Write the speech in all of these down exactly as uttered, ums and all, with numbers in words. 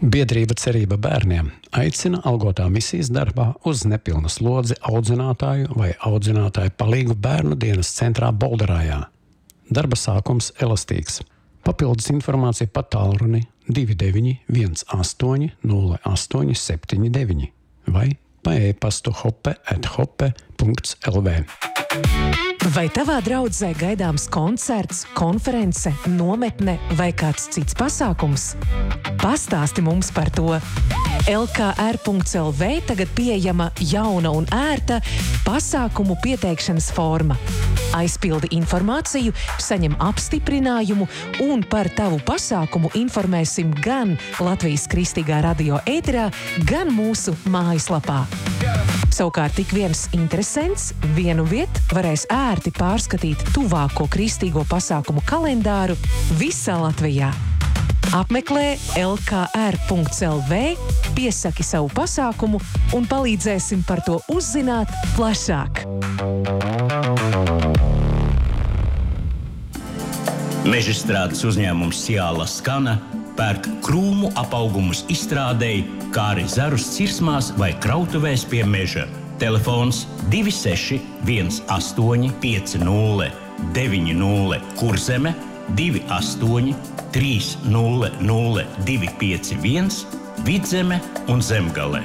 Biedrība Cerība bērniem aicina algotā misijas darbā uz nepilnu slodzi audzinātāju vai audzinātāju palīgu bērnu dienas centrā Bolderājā. Darba sākums elastīgs. Papildus informācija pa tālruni divi deviņi viens astoņi nulle astoņi septiņi deviņi vai pa e-pastu hoppe at hoppe punkts el vē. Vai tavā draudzē gaidāms koncerts, konference, nometne vai kāds cits pasākums? Pastāsti mums par to! el kā er punkts el vē tagad pieejama jauna un ērta pasākumu pieteikšanas forma. Aizpildi informāciju, saņem apstiprinājumu un par tavu pasākumu informēsim gan Latvijas Kristīgā radio ēterā, gan mūsu mājaslapā. Savukārt tik viens interesents vienu vietu varēs ērti pārskatīt tuvāko kristīgo pasākumu kalendāru visā Latvijā. Apmeklē el kā er punkts el vē, piesaki savu pasākumu un palīdzēsim par to uzzināt plašāk. Mežstrādes uzņēmums Ciāla Skana pērk krūmu apaugumus izstrādēji, kā arī zarus cirsmās vai krautuvēs pie meža. Telefons divi seši viens astoņi pieci nulle deviņi nulle Kurzeme, divi astoņi trīs nulle nulle divi pieci viens Vidzeme un Zemgale.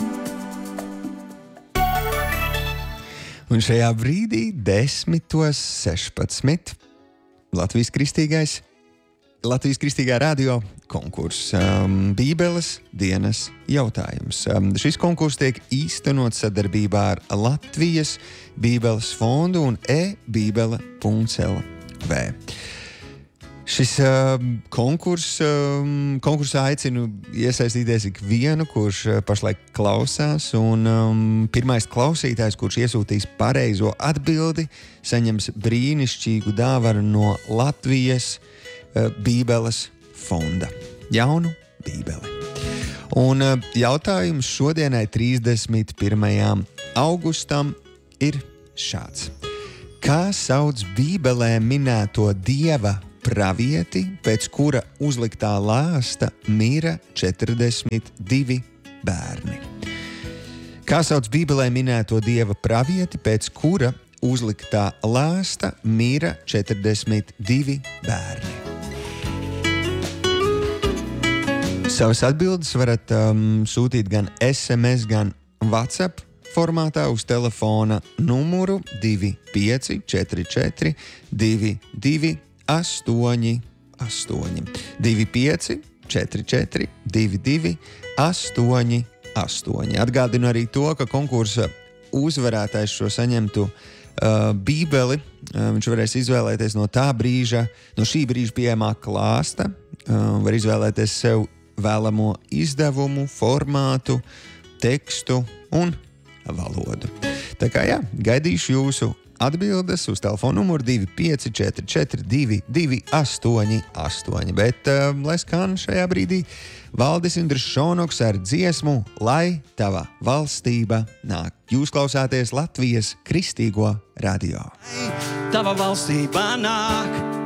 Un šajā brīdī desmitos sešpadsmit Latvijas Kristīgais, Latvijas Kristīgā radio konkurss um, Bībeles dienas jautājums. Um, šis konkurss tiek īstenots sadarbībā ar Latvijas Bībeles fondu un e-bībele punkts el vē. Šis uh, konkurss, um, konkursā aicinu iesaistīties ikvienu, kurš uh, pašlaik klausās, un um, pirmais klausītājs, kurš iesūtīs pareizo atbildi, saņems brīnišķīgu dāvanu no Latvijas uh, Bībeles fonda. Jaunu Bībeli. Un uh, jautājums šodienai trīsdesmit pirmajam augustam ir šāds. Kā sauc Bībelē minēto Dieva pravieti, pēc kura uzliktā lāsta mira četrdesmit divi bērni? Kā sauc Bībelē minēto Dieva pravieti, pēc kura uzliktā lāsta mira četrdesmit divi bērni? Savas atbildes varat um, sūtīt gan es em es, gan WhatsApp formātā uz telefona numuru divi pieci četri četri divi divi astoņi astoņi. divi pieci četri četri divi divi astoņi astoņi. Atgādinu arī to, ka konkursa uzvarētājs šo saņemtu uh, Bībeli. Uh, viņš varēs izvēlēties no tā brīža, no šī brīža pieejamā klāsta. Uh, var izvēlēties sev vēlamo izdevumu, formātu, tekstu un valodu. Tā kā jā, gaidīšu jūsu atbildes uz telefonu numuru divi pieci četri četri divi divi astoņi astoņi. Bet, uh, lai skan šajā brīdī Valdis Indris Šonoks ar dziesmu Lai tava valstība nāk. Jūs klausāties Latvijas Kristīgo radio. Tava valstība nāk.